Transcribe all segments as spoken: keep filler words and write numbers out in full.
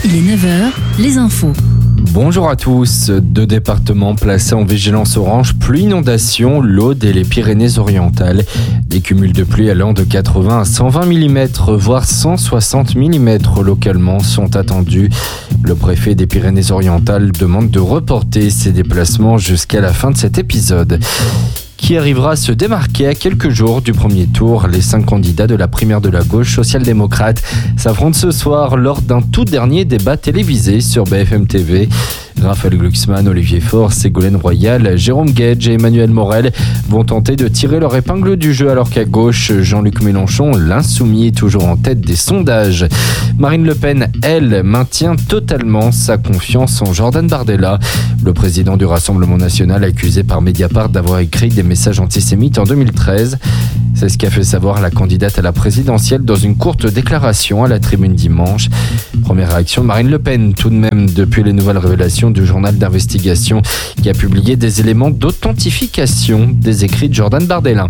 Il est neuf heures, les infos. Bonjour à tous. Deux départements placés en vigilance orange, pluie inondation, l'Aude et les Pyrénées-Orientales. Des cumuls de pluie allant de quatre-vingts à cent vingt millimètres, voire cent soixante millimètres localement sont attendus. Le préfet des Pyrénées-Orientales demande de reporter ses déplacements jusqu'à la fin de cet épisode. Qui arrivera à se démarquer à quelques jours du premier tour. Les cinq candidats de la primaire de la gauche social-démocrate s'affrontent ce soir lors d'un tout dernier débat télévisé sur B F M T V. Raphaël Glucksmann, Olivier Faure, Ségolène Royal, Jérôme Guedj et Emmanuel Morel vont tenter de tirer leur épingle du jeu, alors qu'à gauche, Jean-Luc Mélenchon, l'insoumis, est toujours en tête des sondages. Marine Le Pen, elle, maintient totalement sa confiance en Jordan Bardella, le président du Rassemblement national accusé par Mediapart d'avoir écrit des messages antisémites en deux mille treize. C'est ce qu'a fait savoir la candidate à la présidentielle dans une courte déclaration à la tribune dimanche. Première réaction de Marine Le Pen, tout de même, depuis les nouvelles révélations du journal d'investigation qui a publié des éléments d'authentification des écrits de Jordan Bardella.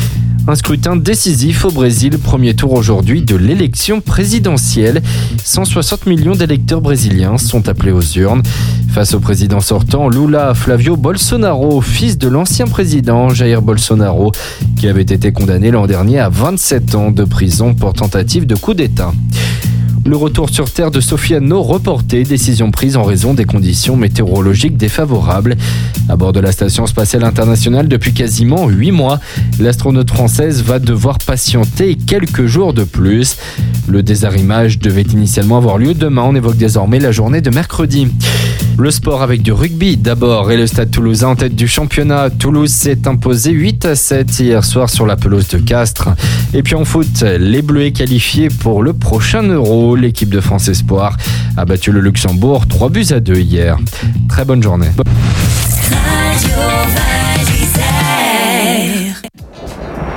Un scrutin décisif au Brésil, premier tour aujourd'hui de l'élection présidentielle. cent soixante millions d'électeurs brésiliens sont appelés aux urnes. Face au président sortant, Lula Flavio Bolsonaro, fils de l'ancien président Jair Bolsonaro, qui avait été condamné l'an dernier à vingt-sept ans de prison pour tentative de coup d'État. Le retour sur Terre de Sophie Anneau reporté, décision prise en raison des conditions météorologiques défavorables. À bord de la Station spatiale internationale depuis quasiment huit mois, l'astronaute française va devoir patienter quelques jours de plus. Le désarrimage devait initialement avoir lieu demain, on évoque désormais la journée de mercredi. Le sport avec du rugby d'abord et le Stade Toulousain en tête du championnat. Toulouse s'est imposé huit à sept hier soir sur la pelouse de Castres. Et puis en foot, les Bleus qualifiés pour le prochain Euro. L'équipe de France Espoir a battu le Luxembourg trois buts à deux hier. Très bonne journée. Radio